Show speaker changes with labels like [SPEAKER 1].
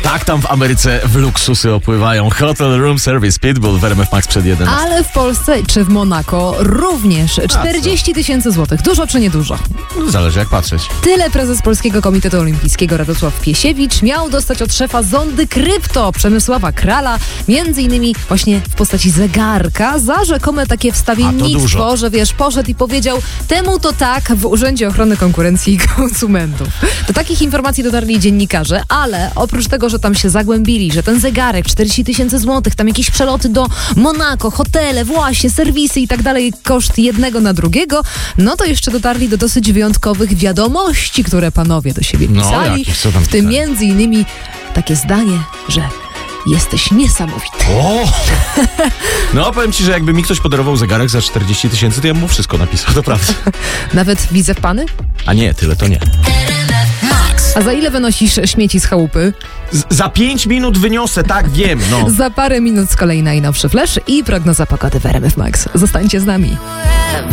[SPEAKER 1] Tak tam w Ameryce w luksusy opływają. Hotel Room Service, Pitbull w RMF Max przed 11.
[SPEAKER 2] Ale w Polsce czy w Monako również 40 000 złotych. Dużo czy niedużo?
[SPEAKER 1] Zależy jak patrzeć.
[SPEAKER 2] Tyle prezes Polskiego Komitetu Olimpijskiego Radosław Piesiewicz miał dostać od szefa Zondy Krypto Przemysława Krala, między innymi właśnie w postaci zegarka za rzekome takie wstawiennictwo, że wiesz, poszedł i powiedział temu to tak w Urzędzie Ochrony Konkurencji i Konsumentów. Do takich informacji dotarli dziennikarze, ale oprócz tego, że tam się zagłębili, że ten zegarek 40 000 złotych, tam jakieś przeloty do Monako, hotele, właśnie, serwisy i tak dalej, koszt jednego na drugiego, no to jeszcze dotarli do dosyć wyjątkowych wiadomości, które panowie do siebie pisali. W tym między innymi takie zdanie, że jesteś niesamowity.
[SPEAKER 1] O! No, powiem ci, że jakby mi ktoś podarował zegarek za 40 000, to ja mu wszystko napisał, to prawda.
[SPEAKER 2] Nawet widzę pany?
[SPEAKER 1] A nie, tyle to nie.
[SPEAKER 2] A za ile wynosisz śmieci z chałupy?
[SPEAKER 1] Za 5 minut wyniosę, tak, wiem, no.
[SPEAKER 2] Za parę minut z kolei najnowszy flash i prognoza pogody w RMF Max. Zostańcie z nami.